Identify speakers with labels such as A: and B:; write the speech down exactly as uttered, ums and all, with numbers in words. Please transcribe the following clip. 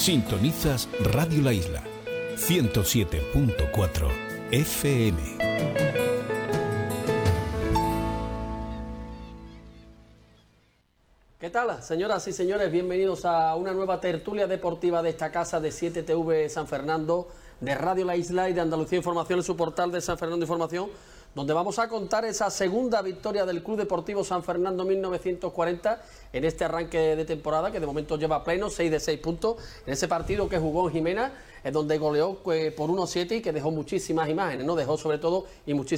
A: Sintonizas Radio La Isla, ciento siete punto cuatro F M.
B: ¿Qué tal, señoras y señores? Bienvenidos a una nueva tertulia deportiva de esta casa de siete T V San Fernando, de Radio La Isla y de Andalucía Información en su portal de San Fernando Información, donde vamos a contar esa segunda victoria del Club Deportivo San Fernando mil novecientos cuarenta en este arranque de temporada, que de momento lleva pleno, seis de seis puntos, en ese partido que jugó en Jimena, es donde goleó pues, por uno siete y que dejó muchísimas imágenes, ¿no? Dejó sobre todo y muchísimas